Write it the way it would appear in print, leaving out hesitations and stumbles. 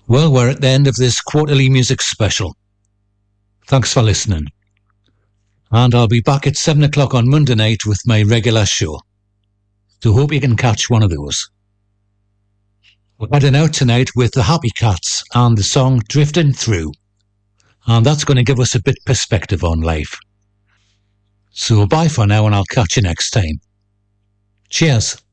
Well, we're at the end of this quarterly music special. Thanks for listening. And I'll be back at 7 o'clock on Monday night with my regular show. So hope you can catch one of those. We're heading out tonight with the Happy Cats and the song Drifting Through. And that's going to give us a bit perspective on life. So bye for now, and I'll catch you next time. Cheers.